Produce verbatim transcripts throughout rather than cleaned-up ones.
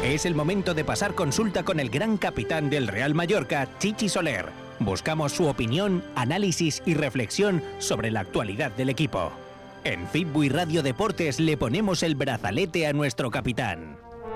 Es el momento de pasar consulta con el gran capitán del Real Mallorca, Chichi Soler. Buscamos su opinión, análisis y reflexión sobre la actualidad del equipo. En Fitbuy Radio Deportes le ponemos el brazalete a nuestro capitán.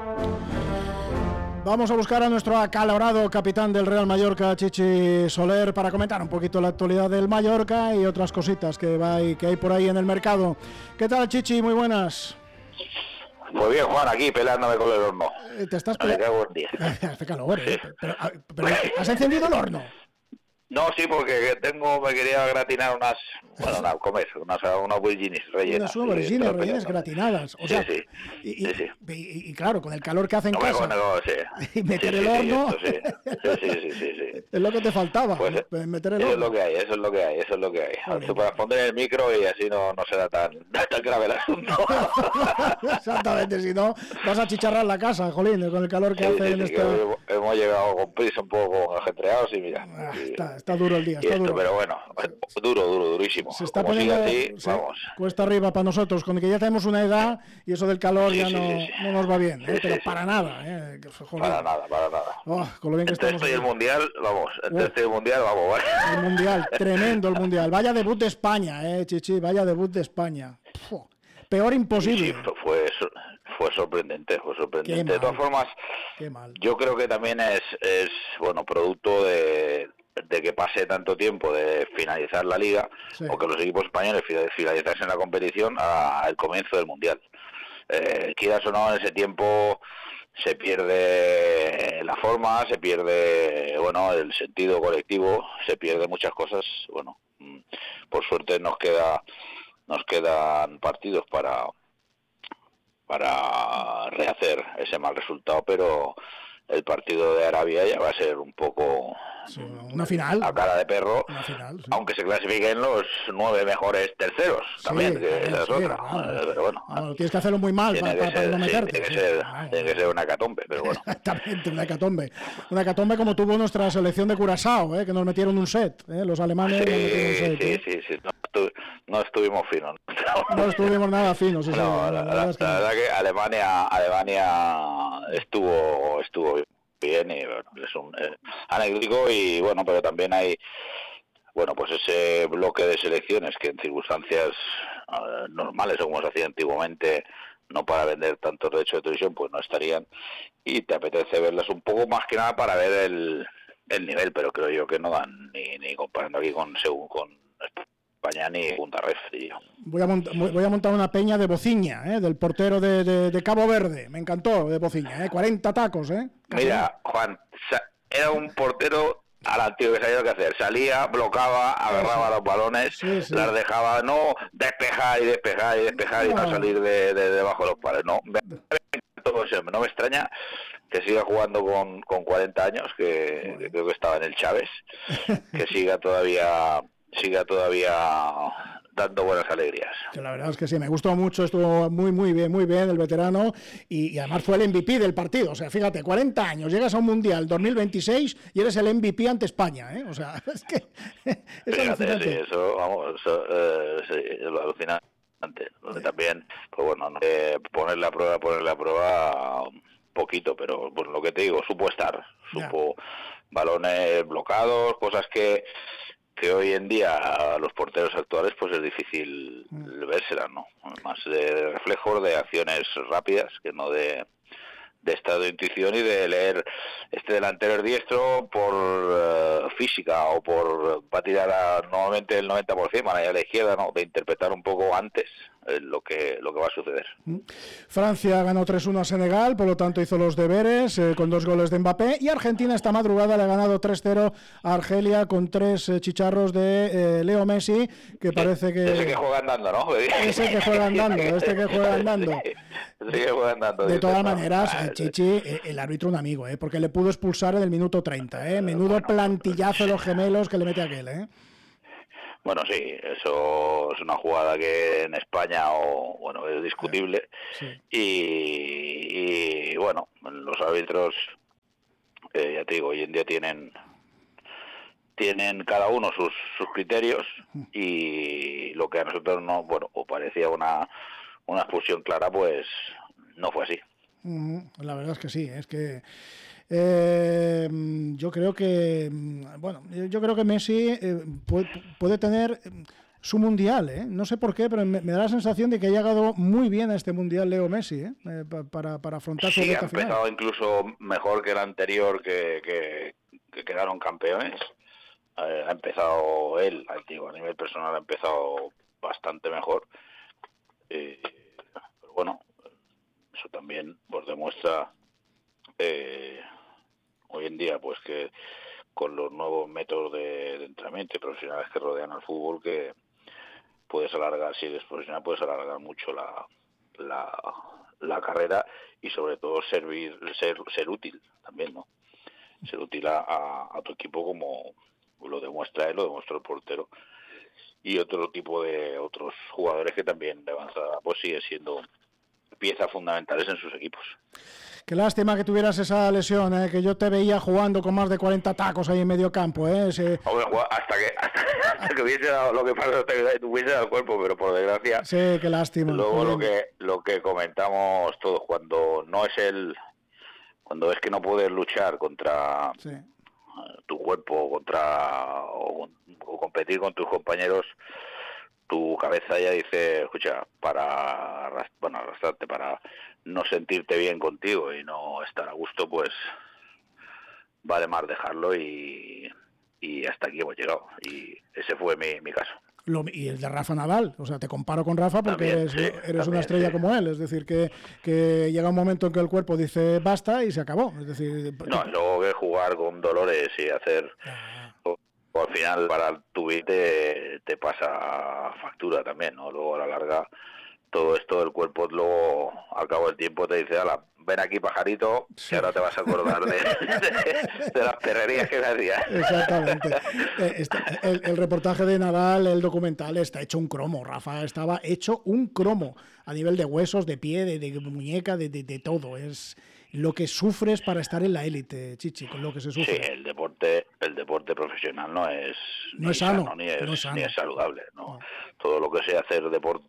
Vamos a buscar a nuestro acalorado capitán del Real Mallorca, Chichi Soler, para comentar un poquito la actualidad del Mallorca y otras cositas que, va y que hay por ahí en el mercado. ¿Qué tal, Chichi? Muy buenas. Pues bien, Juan, aquí peleándome con el horno. Eh, ¿Te estás peleando? Hace calor, ¿eh? Sí. Pero, pero, ¿has encendido el horno? No, sí, porque tengo, me quería gratinar unas, bueno, una, comer, unas, unas aubergines rellenas. Unas aubergines rellenas gratinadas. O sea, sí, sí. Y, sí, sí. Y, y, y claro, con el calor que hace en no, casa. No, no, sí. Y meter sí, el sí, horno. Sí, sí, sí, sí, sí, sí. Es lo que te faltaba, pues, meter el eso horno. Es lo que hay, eso es lo que hay, eso es lo que hay. A ver, tú puedes poner el micro y así no, no será tan, tan grave el asunto. Exactamente, si no vas a chicharrar la casa, jolín, con el calor que sí, hace sí, en sí, esta... hemos, hemos llegado con prisa un poco ajetreados y mira. Ah, y, está, está duro el día, está esto, duro. Pero bueno, duro, duro, durísimo. Se está Como poniendo, siga así, sí, vamos. Cuesta arriba para nosotros, con que ya tenemos una edad y eso del calor sí, ya sí, no, sí, sí. no nos va bien, sí, ¿eh? sí, pero sí. para nada. ¿eh? Para nada, para nada. Oh, con lo bien que entre estamos esto y el aquí. Mundial, vamos, entre Oh. esto y el Mundial, vamos, ¿vale? El Mundial, tremendo el Mundial. Vaya debut de España, eh, Chichi, vaya debut de España. Puf, peor imposible. Sí, fue, fue sorprendente, fue sorprendente. De todas formas, Qué mal. yo creo que también es, es bueno, producto de, de que pase tanto tiempo de finalizar la Liga, Sí. o que los equipos españoles finalizasen la competición al comienzo del Mundial. Eh, quieras o no, en ese tiempo se pierde la forma, se pierde, bueno, el sentido colectivo, se pierde muchas cosas. Bueno, por suerte nos queda nos quedan partidos para para rehacer ese mal resultado, pero el partido de Arabia ya va a ser un poco sí, una final a cara de perro, una final, sí. aunque se clasifiquen los nueve mejores terceros, Sí, también, que también, esa es sí, otra, claro. pero bueno. No, tienes que hacerlo muy mal para, para, para no meterte. Tiene que, sí. ser, Vamos. tiene que ser una hecatombe, pero bueno. Exactamente, una hecatombe. Una hecatombe como tuvo nuestra selección de Curazao, ¿eh? Que nos metieron un set, ¿eh? Los alemanes Sí, nos metieron un set. sí, ¿eh? sí, sí. No, estu no estuvimos finos. No estuvimos nada finos. Eso, no, la, la, la, la, es que la no. verdad que Alemania, Alemania estuvo, estuvo bien y bueno, es un eh, anecdótico y bueno, pero también hay, bueno, pues ese bloque de selecciones que en circunstancias uh, normales o como se hacía antiguamente, no para vender tantos derechos de televisión, pues no estarían, y te apetece verlas un poco más que nada para ver el, el nivel, pero creo yo que no dan ni, ni comparando aquí con según con España ni Punta Ref, tío. Voy a, monta voy a montar una peña de Bociña, ¿eh? Del portero de, de, de Cabo Verde, me encantó de Bociña, ¿eh? cuarenta tacos, ¿eh? Casi. Mira, Juan, era un portero al antiguo que sabía lo que hacer, salía, bloqueaba, agarraba sí. los balones, sí, sí. las dejaba, no despejar y despejar y despejar no. y no salir de, de debajo de los palos, no, todo eso, no me extraña que siga jugando con, con cuarenta años, que, que creo que estaba en el Chávez, que siga todavía, siga todavía dando buenas alegrías. Que la verdad es que sí, me gustó mucho, estuvo muy muy bien, muy bien el veterano y, y además fue el M V P del partido, o sea, fíjate, cuarenta años, llegas a un Mundial dos mil veintiséis y eres el M V P ante España, ¿eh? O sea, es que es fíjate, alucinante. Sí, eso, vamos, eso, eh, sí, es lo alucinante, donde sí. también, pues bueno, no, eh, ponerle a prueba, ponerle a prueba un poquito, pero bueno, lo que te digo, supo estar, supo ya. balones blocados, cosas que que hoy en día a los porteros actuales pues es difícil mm. vérselas, ¿no? Más de reflejos, de acciones rápidas, que no de, de estado de intuición y de leer este delantero es diestro por uh, física o por va a tirar a, normalmente el noventa por ciento, van allá a la izquierda, ¿no? De interpretar un poco antes eh, lo que lo que va a suceder. Francia ganó tres uno a Senegal, por lo tanto hizo los deberes eh, con dos goles de Mbappé, y Argentina esta madrugada le ha ganado tres cero a Argelia con tres eh, chicharros de eh, Leo Messi, que parece que... Ese que juega andando, ¿no? Ese que juega andando, este que juega andando. Ese que juega andando. De todas maneras, eh, Chichi, eh, el árbitro un amigo, eh, porque le pudo expulsar en el minuto treinta, eh, menudo bueno, plantillazo de los gemelos que le mete aquel, eh. Bueno, sí, eso es una jugada que en España o bueno es discutible sí. y, y bueno, los árbitros, eh, ya te digo, hoy en día tienen tienen cada uno sus, sus criterios y lo que a nosotros no, bueno, o parecía una una expulsión clara, pues no fue así. Uh-huh. La verdad es que sí, es que eh, yo creo que bueno, yo creo que Messi eh, puede, puede tener su mundial, ¿eh? No sé por qué, pero me, me da la sensación de que ha llegado muy bien a este mundial Leo Messi, ¿eh? Eh, para, para afrontar su sí, recta ha empezado final. incluso mejor que el anterior, que, que, que quedaron campeones. Eh, ha empezado él, digo, a nivel personal ha empezado bastante mejor. Eh, pero bueno, eso también pues demuestra eh, hoy en día pues que con los nuevos métodos de, de entrenamiento y profesionales que rodean al fútbol, que puedes alargar, si eres profesional, puedes alargar mucho la, la, la carrera y sobre todo servir, ser, ser útil también, ¿no? Ser útil a, a, a tu equipo, como lo demuestra él, lo demuestra el portero, y otro tipo de otros jugadores que también de avanzada pues siguen siendo piezas fundamentales en sus equipos. Qué lástima que tuvieras esa lesión, ¿eh? Que yo te veía jugando con más de cuarenta tacos ahí en medio campo, ¿eh? Ese... Hombre, hasta que hasta, hasta que hubiese dado lo que pasa, hasta que hubiese dado el cuerpo, pero por desgracia. Sí, qué lástima. Luego joder. lo que lo que comentamos todos, cuando no es el, cuando es que no puedes luchar contra sí. tu cuerpo, contra o, o competir con tus compañeros, tu cabeza ya dice, escucha, para bueno arrastrarte, para no sentirte bien contigo y no estar a gusto, pues vale más dejarlo, y, y hasta aquí hemos llegado. Y ese fue mi, mi caso. Lo, y el de Rafa Nadal, o sea, te comparo con Rafa porque también, eres, sí, eres también, una estrella sí. como él, es decir, que, que llega un momento en que el cuerpo dice basta y se acabó. Es decir, no, y luego que jugar con dolores y hacer... Ah. O, o al final para tu vida te, te pasa factura también, ¿no? Luego a la larga todo esto del cuerpo, luego al cabo del tiempo te dice, ala, ven aquí pajarito, sí. que ahora te vas a acordar de, de, de las perrerías que me hacías. Exactamente. Eh, está, el, el reportaje de Nadal, el documental, está hecho un cromo. Rafa estaba hecho un cromo a nivel de huesos, de pie, de, de muñeca, de, de, de todo. Es lo que sufres para estar en la élite, Chichi, con lo que se sufre. Sí, el deporte, el deporte profesional no es, no es sano, sano, ni, es, no es sano. ni es saludable, ¿no? no. Todo lo que sea hacer deporte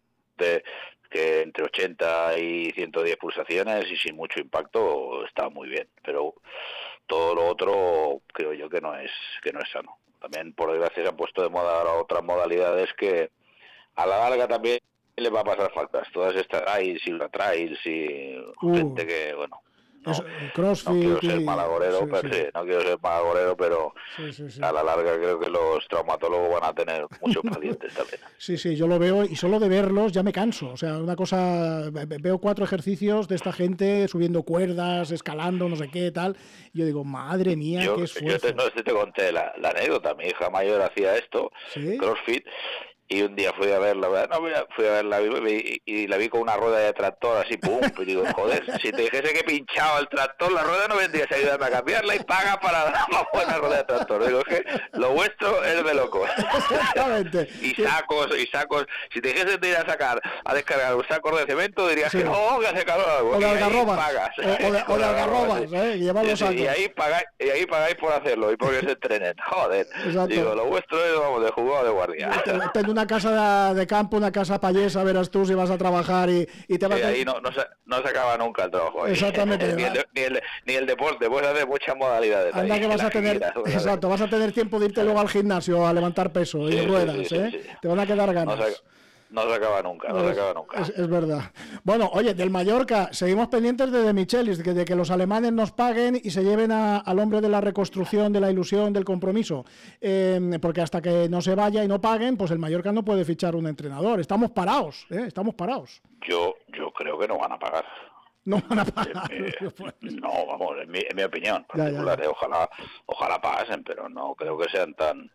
que entre ochenta y ciento diez pulsaciones y sin mucho impacto está muy bien, pero todo lo otro creo yo que no es que no es sano. También por desgracia se han puesto de moda ahora otras modalidades que a la larga también les va a pasar faltas. Todas estas trails y ultra trails y uh. gente que bueno. No, Eso, el crossfit, no quiero ser malagorero, sí, pero sí. sí, no quiero ser malagorero, pero sí, sí, sí. a la larga creo que los traumatólogos van a tener muchos pacientes también. Sí, sí, yo lo veo y solo de verlos ya me canso. O sea, una cosa, veo cuatro ejercicios de esta gente subiendo cuerdas, escalando, no sé qué, tal. Y yo digo, madre mía, yo, qué esfuerzo. Yo te, no sé si te conté la, la anécdota, mi hija mayor hacía esto, ¿sí? crossfit. Y un día fui a verla, no, fui a verla y, y la vi con una rueda de tractor así, pum, y digo, joder, si te dijese que pinchaba el tractor, la rueda no vendrías a ayudarme a cambiarla y paga para dar una buena rueda de tractor. Digo, es que lo vuestro es de loco. Exactamente. Y sacos, y sacos, si te dijese te ir a sacar, a descargar un saco de cemento, dirías sí. que no, que hace calor algo. O de algarrobas. Pagas. O, o de, o de algarrobas, sí. ¿eh? Y, sí, sí, y ahí pagáis, y ahí pagáis por hacerlo, y porque se entrenen. Joder. Exacto. Digo, lo vuestro es, vamos, de jugado de guardia. Tengo una casa de campo, una casa payesa, verás tú si vas a trabajar y, y te vas sí, a... ahí no, no, se, no se acaba nunca el trabajo. Ahí. Exactamente. ni, el, ni, el, ni el deporte, puedes hacer muchas modalidades. Anda ahí, que vas a tener, gira, exacto, vas a tener tiempo de irte luego al gimnasio a levantar peso sí, y ruedas, sí, sí, ¿eh? Sí, sí. Te van a quedar ganas. No se, no se acaba nunca, no, no se acaba nunca. Es, es verdad. Bueno, oye, del Mallorca, seguimos pendientes de De Michelis, de, de que los alemanes nos paguen y se lleven a, al hombre de la reconstrucción, de la ilusión, del compromiso. Eh, porque hasta que no se vaya y no paguen, pues el Mallorca no puede fichar un entrenador. Estamos parados, ¿eh? Estamos parados. Yo, yo creo que no van a pagar. No van a pagar. Mi, no, vamos, en mi, en mi opinión particular, ya, ya. Ojalá, ojalá pasen, pero no creo que sean tan,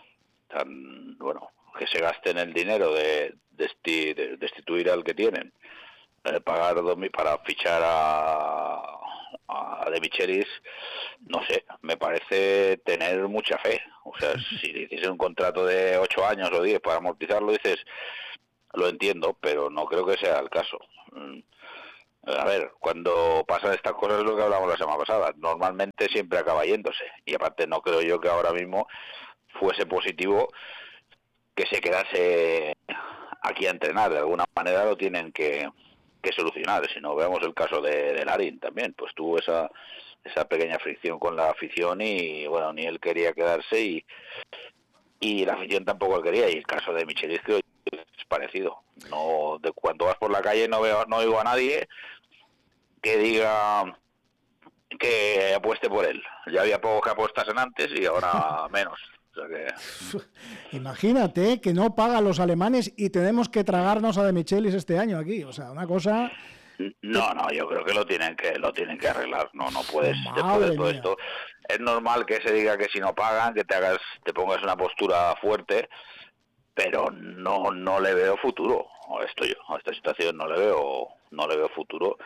tan, bueno, que se gasten el dinero de, desti, de destituir al que tienen, eh, pagar dos mil para fichar a, a De Michelis, no sé, me parece tener mucha fe. O sea, si dices un contrato de ocho años o diez para amortizarlo, dices, lo entiendo, pero no creo que sea el caso. A ver, cuando pasan estas cosas es lo que hablamos la semana pasada. Normalmente siempre acaba yéndose. Y aparte no creo yo que ahora mismo fuese positivo que se quedase aquí a entrenar. De alguna manera lo tienen que que solucionar. Si no, veamos el caso de, de Larin también, pues tuvo esa esa pequeña fricción con la afición y bueno, ni él quería quedarse y y la afición tampoco lo quería, y el caso de Michelis creo que es parecido. No, de cuando vas por la calle no veo no oigo a nadie que diga que apueste por él. Ya había pocos que apostasen antes y ahora menos. O sea que... Imagínate que no pagan los alemanes y tenemos que tragarnos a De Michelis este año aquí. O sea, una cosa... No, no, yo creo que lo tienen que lo tienen que arreglar. No, no puedes. Después de todo esto, es normal que se diga que si no pagan, que te hagas, te pongas una postura fuerte, pero no, no le veo futuro a esto yo, a esta situación no le veo, no le veo futuro.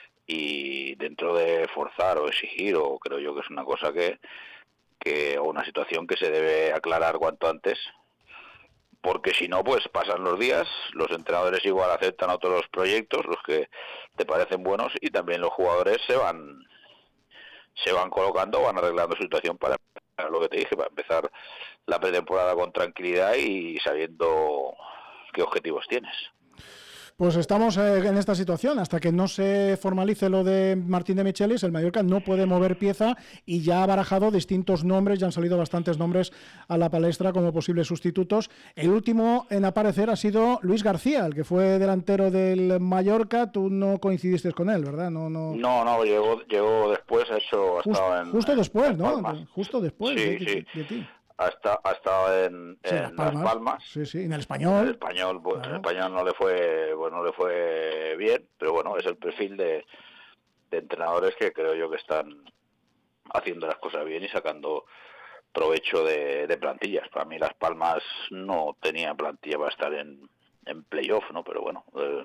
Y dentro de forzar o exigir, o creo yo que es una cosa que, que o una situación que se debe aclarar cuanto antes. Porque si no, pues pasan los días, los entrenadores igual aceptan otros proyectos, los que te parecen buenos, y también los jugadores se van se van colocando, van arreglando su situación para, para lo que te dije, para empezar la pretemporada con tranquilidad y sabiendo qué objetivos tienes. Pues estamos eh, en esta situación. Hasta que no se formalice lo de Martín de Michelis, el Mallorca no puede mover pieza y ya ha barajado distintos nombres, ya han salido bastantes nombres a la palestra como posibles sustitutos. El último en aparecer ha sido Luis García, el que fue delantero del Mallorca. Tú no coincidiste con él, ¿verdad? No, no, no, no llegó, llegó después, ha hecho... Just, en, justo en, después, en ¿no? Palmas. Justo después sí, de, sí. de, de ti. Ha estado, ha estado en, sí, en Las Palmas. Las Palmas. Sí, sí, en el Español. En el Español, pues, claro. En el Español no le fue, bueno, no le fue bien, pero bueno, es el perfil de, de entrenadores que creo yo que están haciendo las cosas bien y sacando provecho de, de plantillas. Para mí Las Palmas no tenía plantilla para estar en, en playoff, ¿no? Pero bueno, eh,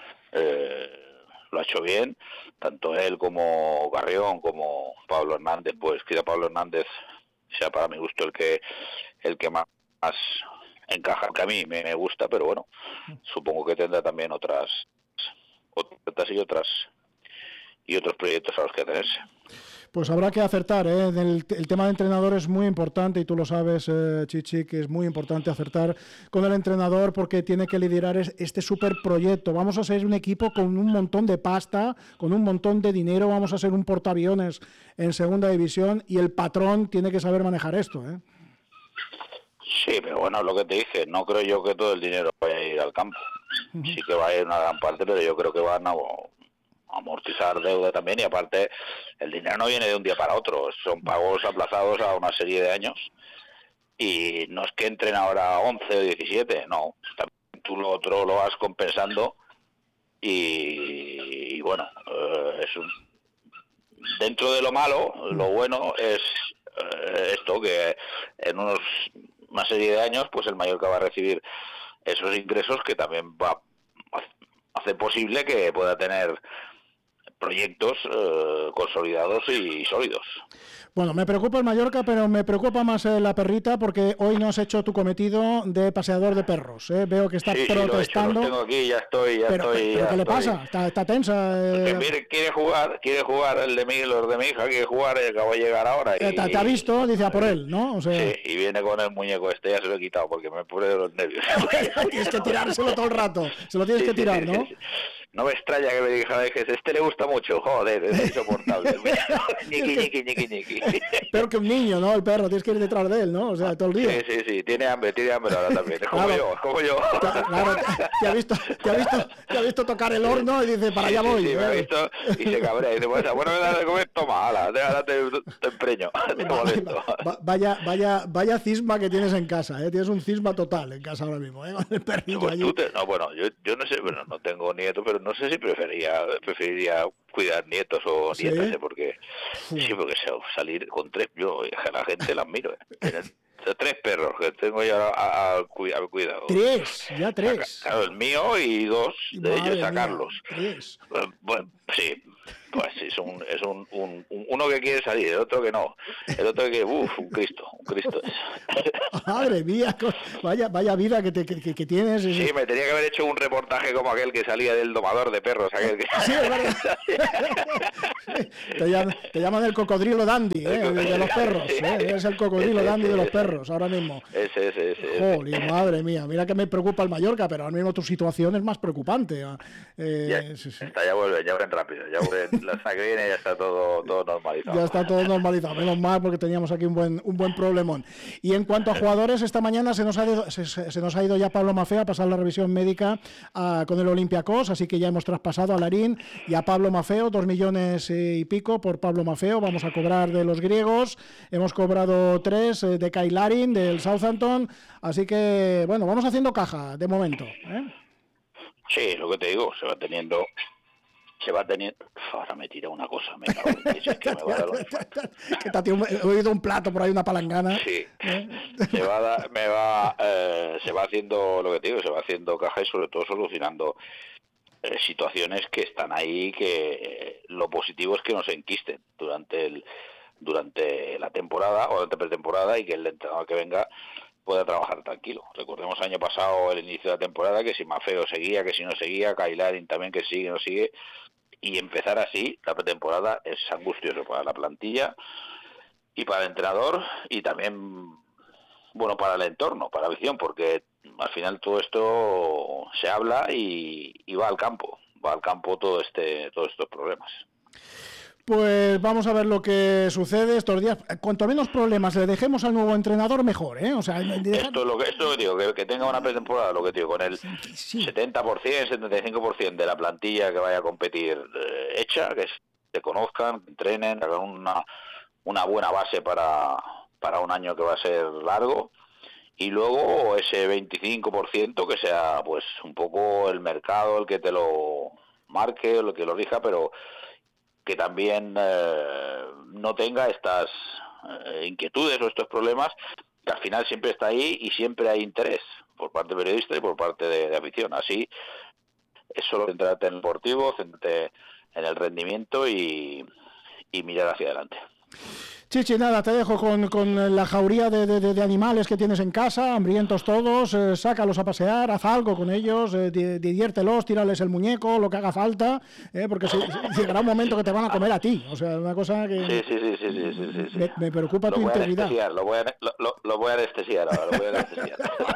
eh, lo ha hecho bien, tanto él como Carrión, como Pablo Hernández, pues quizá Pablo Hernández sea para mi gusto el que el que más, más encaja, que a mí me, me gusta, pero bueno, supongo que tendrá también otras otras y otras y otros proyectos a los que atenerse. Pues habrá que acertar, ¿eh? El, el tema de entrenador es muy importante y tú lo sabes, eh, Chichi, que es muy importante acertar con el entrenador porque tiene que liderar este superproyecto. Vamos a ser un equipo con un montón de pasta, con un montón de dinero, vamos a ser un portaaviones en segunda división y el patrón tiene que saber manejar esto, ¿eh? Sí, pero bueno, lo que te dije, no creo yo que todo el dinero vaya a ir al campo. Uh-huh. Sí que va a ir una gran parte, pero yo creo que van a amortizar deuda también, y aparte el dinero no viene de un día para otro, son pagos aplazados a una serie de años y no es que entren ahora once o diecisiete, no, también tú lo otro lo vas compensando y, y bueno, eh, es un, dentro de lo malo, lo bueno es eh, esto, que en unos una serie de años pues el Mallorca va a recibir esos ingresos que también va a hacer posible que pueda tener proyectos eh, consolidados y sólidos. Bueno, me preocupa el Mallorca, pero me preocupa más eh, la perrita, porque hoy no has hecho tu cometido de paseador de perros. ¿eh? Veo que está sí, protestando. Sí, lo he hecho, los tengo aquí, ya estoy, ya pero, estoy. ¿Pero ya qué le estoy. pasa? ¿Está, está tensa? Eh... Quiere, quiere jugar, quiere jugar el de mi, los de mi hija, quiere jugar, y acabo de llegar ahora. Y, te, te ha visto, dice a por él, ¿no? O sea... Sí, y viene con el muñeco este, ya se lo he quitado porque me pone de los nervios. Tienes que tirárselo todo el rato, se lo tienes sí, que tirar, sí, ¿no? Sí, sí. No me extraña que me diga, que este le gusta mucho, joder, es insoportable. Ñiqui, ñiqui, ñiqui, ñiqui. Peor que un niño, ¿no? El perro, tienes que ir detrás de él, ¿no? O sea, todo el día. Sí, sí, sí, tiene hambre, tiene hambre ahora también, es como claro. yo, es como yo. Claro, te, te, ha visto, te, ha visto, te ha visto tocar el horno y dice, para sí, allá voy. Sí, sí, ¿eh? me ha visto y se cabrea y dice, bueno, bueno, me da de comer, toma, ala, ahora te, te empreño, te molesto. Va, vaya, vaya, vaya cisma que tienes en casa, ¿eh? Tienes un cisma total en casa ahora mismo, ¿eh? Con el perrillo pues allí. Te, no, bueno, yo, yo no sé, bueno, no tengo nietos, pero no sé si prefería preferiría cuidar nietos o ¿Sí? nietas, ¿eh? Porque sí, sí porque salir con tres, yo a la gente las miro, ¿eh? Tres perros que tengo ya a, a, a cuidado. Tres, ya tres. Claro, el mío y dos de Madre ellos sacarlos. Mía, tres. Bueno, sí, pues sí, es un, es un, un, un uno que quiere salir, el otro que no, el otro que uff, un Cristo, un Cristo es. Madre mía, vaya, vaya vida que, te, que, que tienes. Sí, me tenía que haber hecho un reportaje como aquel que salía del domador de perros, aquel que. Sí, es verdad. te, llaman, te llaman el cocodrilo dandy, ¿eh? El de los perros, ¿eh? Eres el cocodrilo dandy de los perros ahora mismo. Ese, ese, ese. Joder, madre mía, mira que me preocupa el Mallorca, pero ahora mismo tu situación es más preocupante. Eh, ya, sí, sí. Está, ya vuelven, ya vuelven rápido, ya vuelven, la semana que viene ya está todo, todo normalizado. Ya está todo normalizado, menos mal, porque teníamos aquí un buen, un buen problemón. Y en cuanto a jugadores, esta mañana se nos ha ido, se, se nos ha ido ya Pablo Maffeo a pasar la revisión médica a, con el Olympiacos, así que ya hemos traspasado a Larín y a Pablo Maffeo, dos millones y pico por Pablo Maffeo. Vamos a cobrar de los griegos, hemos cobrado tres de Kyle Larin del Southampton, así que bueno, vamos haciendo caja de momento, ¿eh? Sí, lo que te digo, se va teniendo, se va teniendo. Ahora me tira una cosa, me cago en Dios, es que me va a dar un infarto. Que te he oído un plato por ahí, una palangana. Sí, ¿eh? se va, a dar, me va, eh, se va haciendo lo que te digo, se va haciendo caja y sobre todo solucionando eh, situaciones que están ahí, que eh, lo positivo es que no se enquisten durante el durante la temporada o durante pretemporada y que el entrenador que venga pueda trabajar tranquilo. Recordemos el año pasado, el inicio de la temporada, que si Maffeo seguía, que si no seguía, Kyle Larin también, que sigue, no sigue, y empezar así la pretemporada es angustioso para la plantilla y para el entrenador y también, bueno, para el entorno, para la afición, porque al final todo esto se habla y, y va al campo, va al campo todo este, todos estos problemas. Pues vamos a ver lo que sucede estos días. Cuanto menos problemas le dejemos al nuevo entrenador, mejor, ¿eh? O sea, deja... esto es lo que esto es lo que digo, que, que tenga una pretemporada, lo que digo, con el sí. setenta por ciento, setenta y cinco por ciento de la plantilla que vaya a competir eh, hecha, que se conozcan, que entrenen, que hagan una, una buena base para, para un año que va a ser largo, y luego ese veinticinco por ciento que sea pues un poco el mercado el que te lo marque, el que lo rija, pero que también eh, no tenga estas eh, inquietudes o estos problemas, que al final siempre está ahí y siempre hay interés por parte de periodistas y por parte de, de afición. Así es solo centrarte en el deportivo, centrarte en el rendimiento y, y mirar hacia adelante. Chichi, nada, te dejo con, con la jauría de, de, de animales que tienes en casa, hambrientos todos, eh, sácalos a pasear, haz algo con ellos, eh, diviértelos, tírales el muñeco, lo que haga falta, eh, porque si, si llegará un momento que te van a comer a ti, o sea, una cosa que sí, sí, sí, sí, sí, sí, sí. Me, me preocupa lo tu integridad. Lo voy, a, lo, lo, lo voy a anestesiar ahora, lo voy a anestesiar.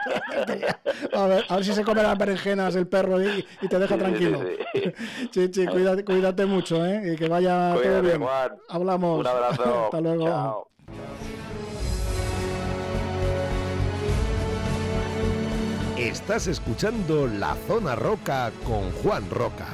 a, ver, a ver si se come las berenjenas el perro y, y te deja sí, tranquilo. Sí, sí, sí. Chichi, cuídate, cuídate mucho, ¿eh? Y que vaya cuídate, todo bien. Juan. Hablamos. Un abrazo. Hasta luego. Chao. Estás escuchando La Zona Roca con Juan Roca.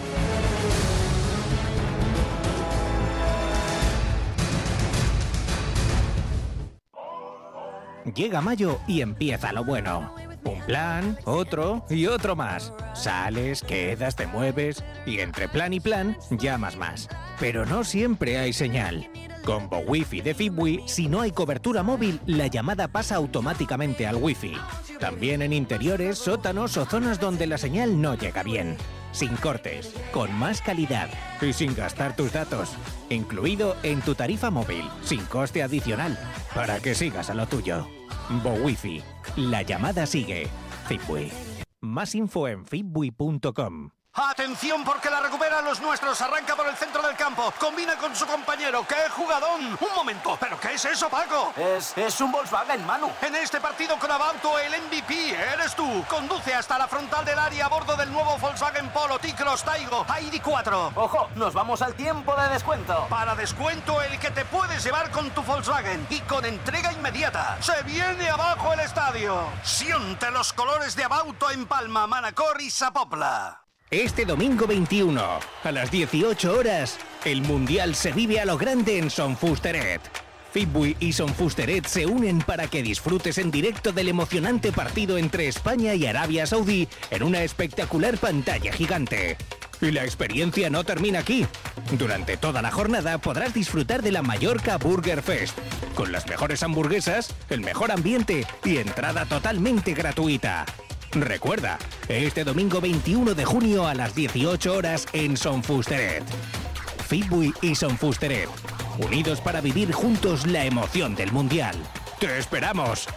Llega mayo y empieza lo bueno. Un plan, otro y otro más. Sales, quedas, te mueves y entre plan y plan llamas más. Pero no siempre hay señal. Con BoWiFi de Fitbui, si no hay cobertura móvil, la llamada pasa automáticamente al Wi-Fi. También en interiores, sótanos o zonas donde la señal no llega bien. Sin cortes, con más calidad y sin gastar tus datos. Incluido en tu tarifa móvil, sin coste adicional, para que sigas a lo tuyo. BoWiFi, la llamada sigue. Fitbui. Más info en fitbui punto com. ¡Atención porque la recuperan los nuestros! Arranca por el centro del campo, combina con su compañero. ¡Qué jugadón! Un momento, ¿pero qué es eso, Paco? Es, es un Volkswagen, Manu. En este partido con Abauto, el M V P eres tú. Conduce hasta la frontal del área a bordo del nuevo Volkswagen Polo T-Cross Taigo I D cuatro. ¡Ojo! Nos vamos al tiempo de descuento. Para descuento, el que te puedes llevar con tu Volkswagen y con entrega inmediata. ¡Se viene abajo el estadio! Siente los colores de Abauto en Palma, Manacor y Sapopla. Este domingo veintiuno, a las dieciocho horas, el Mundial se vive a lo grande en Son Fusteret. Fitbui y Son Fusteret se unen para que disfrutes en directo del emocionante partido entre España y Arabia Saudí en una espectacular pantalla gigante. Y la experiencia no termina aquí. Durante toda la jornada podrás disfrutar de la Mallorca Burger Fest, con las mejores hamburguesas, el mejor ambiente y entrada totalmente gratuita. Recuerda, este domingo veintiuno de junio a las dieciocho horas en Son Fusteret. Fitbui y Son Fusteret, unidos para vivir juntos la emoción del Mundial. ¡Te esperamos!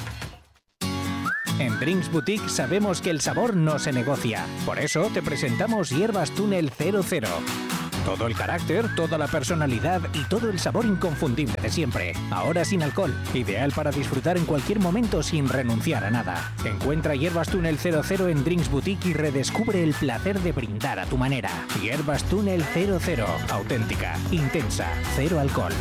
En Drinks Boutique sabemos que el sabor no se negocia. Por eso te presentamos Hierbas Túnel cero cero. Todo el carácter, toda la personalidad y todo el sabor inconfundible de siempre. Ahora sin alcohol. Ideal para disfrutar en cualquier momento sin renunciar a nada. Encuentra Hierbas Túnel cero cero en Drinks Boutique y redescubre el placer de brindar a tu manera. Hierbas Túnel cero cero. Auténtica, intensa, cero alcohol.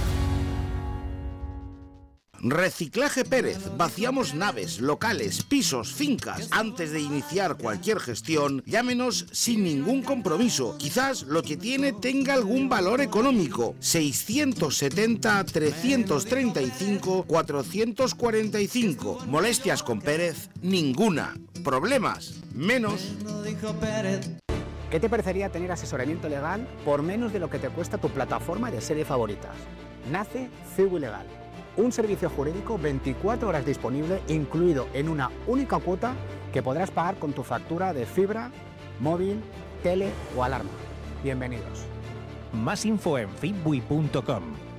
Reciclaje Pérez. Vaciamos naves, locales, pisos, fincas. Antes de iniciar cualquier gestión, llámenos sin ningún compromiso. Quizás lo que tiene tenga algún valor económico. seiscientos setenta, trescientos treinta y cinco, cuatrocientos cuarenta y cinco. Molestias con Pérez, ninguna. Problemas, menos. ¿Qué te parecería tener asesoramiento legal por menos de lo que te cuesta tu plataforma de serie favoritas? Nace Civil Legal. Un servicio jurídico veinticuatro horas disponible, incluido en una única cuota que podrás pagar con tu factura de fibra, móvil, tele o alarma. Bienvenidos. Más info en fitbui punto com.